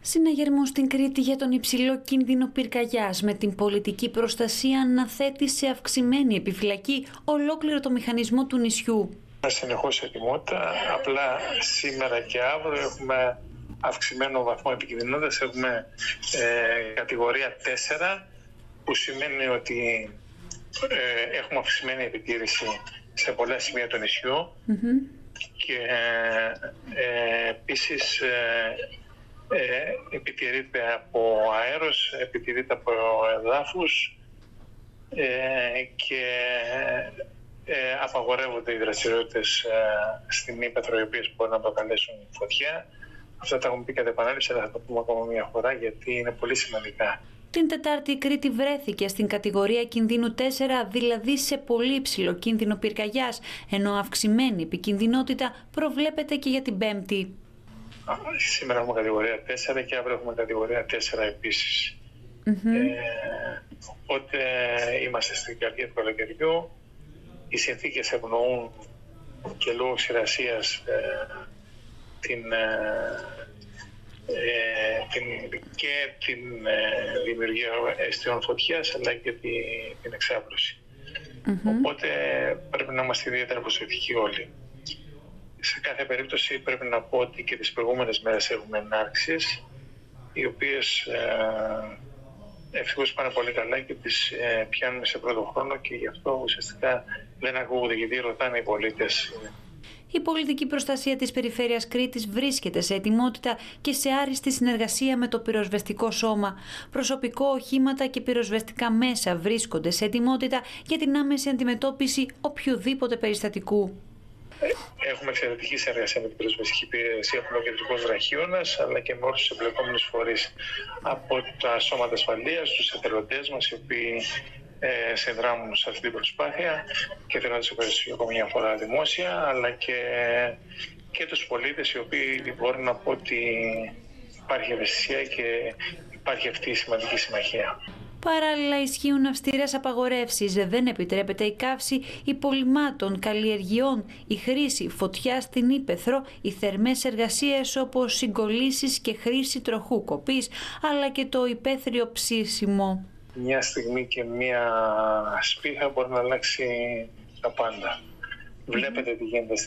Συναγερμός στην Κρήτη για τον υψηλό κίνδυνο πυρκαγιάς με την πολιτική προστασία αναθέτει σε αυξημένη επιφυλακή ολόκληρο το μηχανισμό του νησιού. Συνεχώς ετοιμότητα, απλά σήμερα και αύριο έχουμε αυξημένο βαθμό επικινδυνότητας, έχουμε κατηγορία 4, που σημαίνει ότι έχουμε αυξημένη επιτήρηση σε πολλά σημεία του νησιού και επίσης επιτηρείται από αέρος, επιτηρείται από εδάφους και απαγορεύονται οι δραστηριότητες στην ύπαιθρο οι οποίες μπορούν να προκαλέσουν φωτιά. Αυτά τα έχουμε πει κατά επανάληψη, αλλά θα το πούμε ακόμα μια φορά γιατί είναι πολύ σημαντικά. Την Τετάρτη η Κρήτη βρέθηκε στην κατηγορία κινδύνου 4, δηλαδή σε πολύ υψηλό κίνδυνο πυρκαγιάς, ενώ αυξημένη επικινδυνότητα προβλέπεται και για την Πέμπτη. Σήμερα έχουμε κατηγορία 4 και αύριο έχουμε κατηγορία 4 επίσης. Οπότε είμαστε στην καρδιά του καλοκαιριού. Οι συνθήκες ευνοούν και λόγω ξηρασίας την δημιουργία αιστείων φωτιάς, αλλά και την εξάπλωση. Οπότε πρέπει να είμαστε ιδιαίτερα προσεκτικοί όλοι. Σε κάθε περίπτωση πρέπει να πω ότι και τις προηγούμενες μέρες έχουμε ενάρξεις, οι οποίες ευτυχώς πάνε πολύ καλά και τις πιάνουμε σε πρώτο χρόνο και γι' αυτό ουσιαστικά δεν ακούγονται, γιατί ρωτάνε οι πολίτες. Η πολιτική προστασία της περιφέρειας Κρήτης βρίσκεται σε ετοιμότητα και σε άριστη συνεργασία με το πυροσβεστικό σώμα. Προσωπικό, οχήματα και πυροσβεστικά μέσα βρίσκονται σε ετοιμότητα για την άμεση αντιμετώπιση οποιοδήποτε περιστατικού. Έχουμε εξαιρετική συνεργασία με την πυροσβεστική υπηρεσία που είναι ο Κεντρικός Βραχίωνας, αλλά και με όλους τους εμπλεκόμενους φορείς από τα σώματα ασφαλείας, τους εθελοντές μας, οι οποίοι συνδράμουν σε αυτή την προσπάθεια, και θέλω να τους ευχαριστήσω ακόμα μια φορά δημόσια, αλλά και τους πολίτες, οι οποίοι μπορούν να πω ότι υπάρχει ευαισθησία και υπάρχει αυτή η σημαντική συμμαχία. Παράλληλα ισχύουν αυστηρές απαγορεύσεις, δεν επιτρέπεται η καύση υπολειμμάτων καλλιεργειών, η χρήση φωτιά στην ύπαιθρο, οι θερμές εργασίες όπως συγκολλήσεις και χρήση τροχού κοπής, αλλά και το υπαίθριο ψήσιμο. Μια στιγμή και μια σπίθα μπορεί να αλλάξει τα πάντα. Βλέπετε τι γίνεται